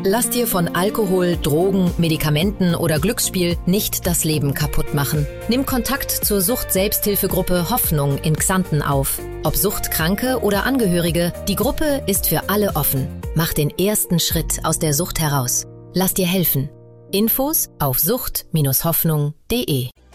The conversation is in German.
Lass dir von Alkohol, Drogen, Medikamenten oder Glücksspiel nicht das Leben kaputt machen. Nimm Kontakt zur Sucht-Selbsthilfegruppe Hoffnung in Xanten auf. Ob Suchtkranke oder Angehörige, die Gruppe ist für alle offen. Mach den ersten Schritt aus der Sucht heraus. Lass dir helfen. Infos auf sucht-hoffnung.de